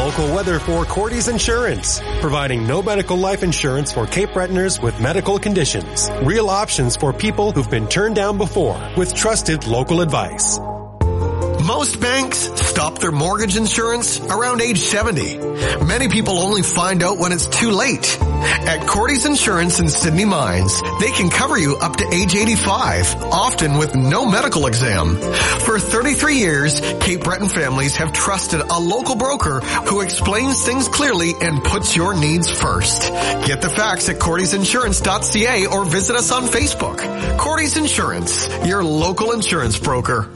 local weather for Cordy's Insurance, providing no medical life insurance for Cape Bretoners with medical conditions. Real options for people who've been turned down before with trusted local advice. Most banks stop their mortgage insurance around age 70. Many people only find out when it's too late. At Cordy's Insurance in Sydney Mines, they can cover you up to age 85, often with no medical exam. For 33 years, Cape Breton families have trusted a local broker who explains things clearly and puts your needs first. Get the facts at cordysinsurance.ca or visit us on Facebook. Cordy's Insurance, your local insurance broker.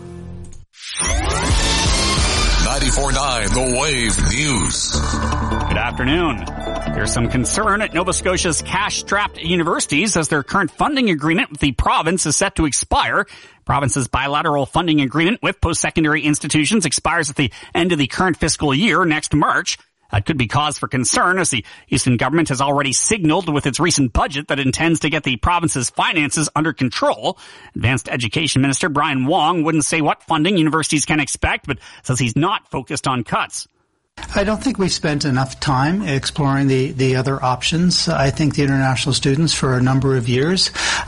94.9 The Wave News. Good afternoon. There's some concern at Nova Scotia's cash-strapped universities as their current funding agreement with the province is set to expire. Province's bilateral funding agreement with post-secondary institutions expires at the end of the current fiscal year next March. That could be cause for concern as the Eastern government has already signaled with its recent budget that it intends to get the province's finances under control. Advanced Education Minister Brian Wong wouldn't say what funding universities can expect, but says he's not focused on cuts. I don't think we spent enough time exploring the other options. I think the international students for a number of years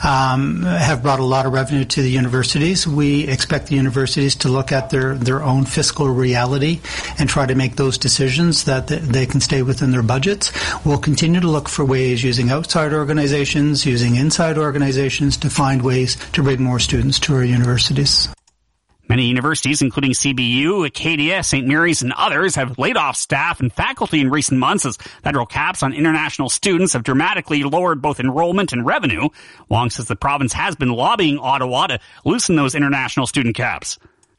have brought a lot of revenue to the universities. We expect the universities to look at their own fiscal reality and try to make those decisions that they can stay within their budgets. We'll continue to look for ways using outside organizations, using inside organizations to find ways to bring more students to our universities. Many universities, including CBU, Acadia, St. Mary's, and others, have laid off staff and faculty in recent months as federal caps on international students have dramatically lowered both enrollment and revenue. Wong says the province has been lobbying Ottawa to loosen those international student caps.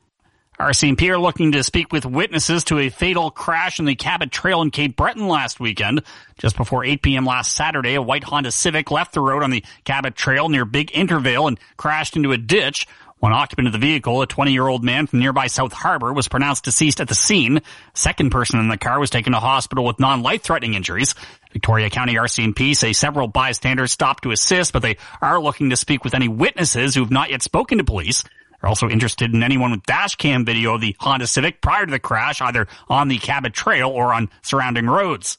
RCMP are looking to speak with witnesses to a fatal crash on the Cabot Trail in Cape Breton last weekend. Just before 8 p.m. last Saturday, a white Honda Civic left the road on the Cabot Trail near Big Intervale and crashed into a ditch. One occupant of the vehicle, a 20-year-old man from nearby South Harbour, was pronounced deceased at the scene. Second person in the car was taken to hospital with non-life-threatening injuries. Victoria County RCMP say several bystanders stopped to assist, but they are looking to speak with any witnesses who have not yet spoken to police. They're also interested in anyone with dash cam video of the Honda Civic prior to the crash, either on the Cabot Trail or on surrounding roads.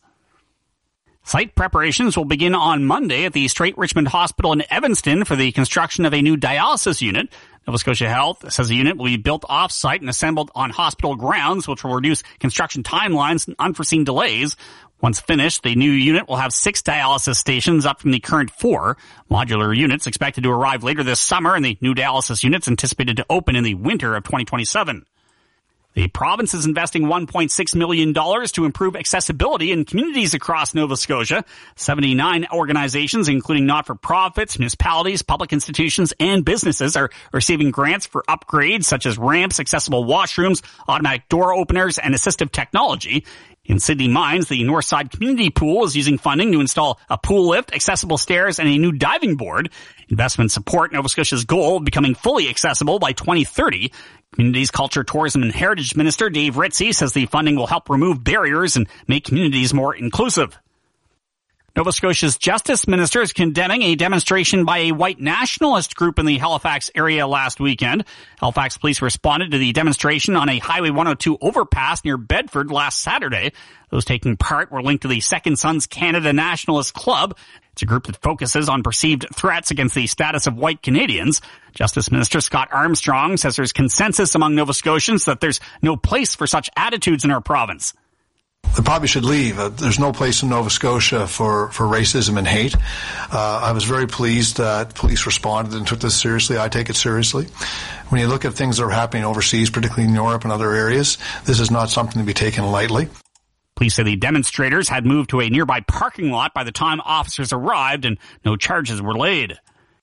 Site preparations will begin on Monday at the Strait Richmond Hospital in Evanston for the construction of a new dialysis unit. Nova Scotia Health says the unit will be built off-site and assembled on hospital grounds, which will reduce construction timelines and unforeseen delays. Once finished, the new unit will have 6 dialysis stations, up from the current 4. Modular units expected to arrive later this summer, and the new dialysis units anticipated to open in the winter of 2027. The province is investing $1.6 million to improve accessibility in communities across Nova Scotia. 79 organizations, including not-for-profits, municipalities, public institutions, and businesses, are receiving grants for upgrades such as ramps, accessible washrooms, automatic door openers, and assistive technology. In Sydney Mines, the Northside Community Pool is using funding to install a pool lift, accessible stairs, and a new diving board. Investments support Nova Scotia's goal of becoming fully accessible by 2030. Communities, Culture, Tourism, and Heritage Minister Dave Ritchie says the funding will help remove barriers and make communities more inclusive. Nova Scotia's Justice Minister is condemning a demonstration by a white nationalist group in the Halifax area last weekend. Halifax police responded to the demonstration on a Highway 102 overpass near Bedford last Saturday. Those taking part were linked to the Second Sons Canada Nationalist Club. It's a group that focuses on perceived threats against the status of white Canadians. Justice Minister Scott Armstrong says there's consensus among Nova Scotians that there's no place for such attitudes in our province. They probably should leave. There's no place in Nova Scotia for racism and hate. I was very pleased that police responded and took this seriously. I take it seriously. When you look at things that are happening overseas, particularly in Europe and other areas, this is not something to be taken lightly. Police say the demonstrators had moved to a nearby parking lot by the time officers arrived and no charges were laid.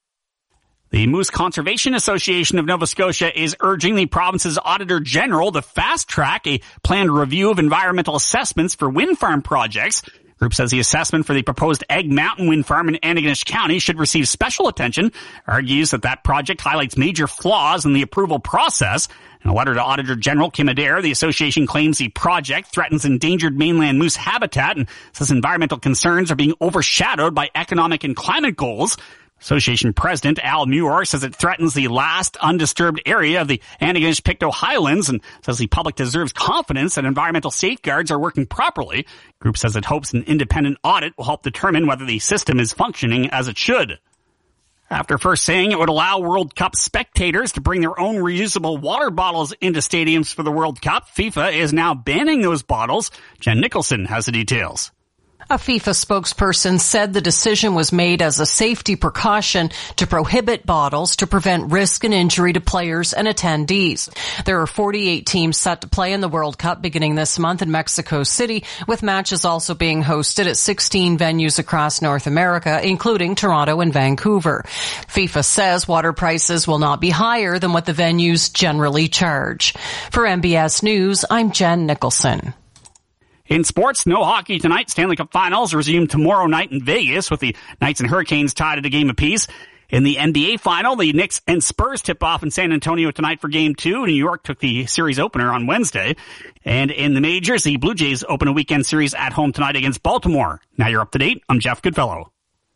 The Moose Conservation Association of Nova Scotia is urging the province's Auditor General to fast-track a planned review of environmental assessments for wind farm projects. The group says the assessment for the proposed Egg Mountain Wind Farm in Antigonish County should receive special attention, argues that project highlights major flaws in the approval process. In a letter to Auditor General Kim Adair, the association claims the project threatens endangered mainland moose habitat and says environmental concerns are being overshadowed by economic and climate goals. Association President Al Muir says it threatens the last undisturbed area of the Antigonish-Pictou Highlands and says the public deserves confidence that environmental safeguards are working properly. The group says it hopes an independent audit will help determine whether the system is functioning as it should. After first saying it would allow World Cup spectators to bring their own reusable water bottles into stadiums for the World Cup, FIFA is now banning those bottles. Jen Nicholson has the details. A FIFA spokesperson said the decision was made as a safety precaution to prohibit bottles to prevent risk and injury to players and attendees. There are 48 teams set to play in the World Cup beginning this month in Mexico City, with matches also being hosted at 16 venues across North America, including Toronto and Vancouver. FIFA says water prices will not be higher than what the venues generally charge. For MBS News, I'm Jen Nicholson. In sports, no hockey tonight. Stanley Cup Finals resume tomorrow night in Vegas with the Knights and Hurricanes tied at a game apiece. In the NBA Final, the Knicks and Spurs tip off in San Antonio tonight for Game 2. New York took the series opener on Wednesday. And in the majors, the Blue Jays open a weekend series at home tonight against Baltimore. Now you're up to date. I'm Jeff Goodfellow.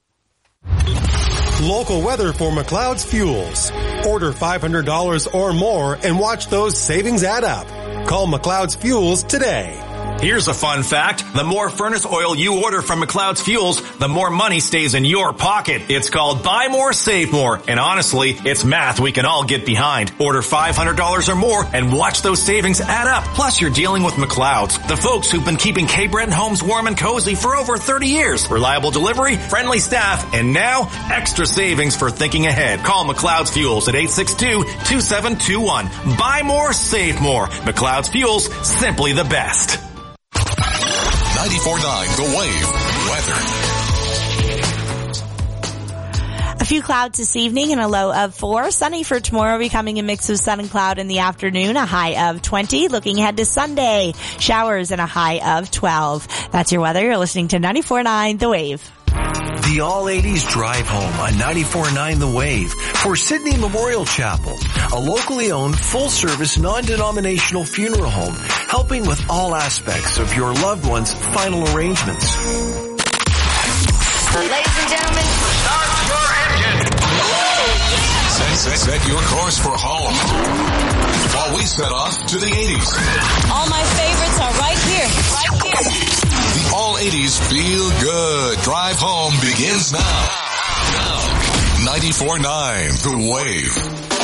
Local weather for McLeod's Fuels. Order $500 or more and watch those savings add up. Call McLeod's Fuels today. Here's a fun fact. The more furnace oil you order from McLeod's Fuels, the more money stays in your pocket. It's called Buy More, Save More. And honestly, it's math we can all get behind. Order $500 or more and watch those savings add up. Plus, you're dealing with McLeod's, the folks who've been keeping Cape Breton homes warm and cozy for over 30 years. Reliable delivery, friendly staff, and now, extra savings for thinking ahead. Call McLeod's Fuels at 862-2721. Buy more, save more. McLeod's Fuels, simply the best. 94.9 The Wave weather. A few clouds this evening and a low of 4. Sunny for tomorrow, becoming a mix of sun and cloud in the afternoon, a high of 20. Looking ahead to Sunday, showers and a high of 12. That's your weather. You're listening to 94.9 The Wave. The All-80s Drive Home on 94.9 The Wave for Sydney Memorial Chapel, a locally owned, full-service, non-denominational funeral home, helping with all aspects of your loved one's final arrangements. Ladies and gentlemen, start your engine. Set your course for home while we set off to the 80s. All my favorites are right here. The All-80s Feel Good Drive Home begins now. 94.9 The Wave.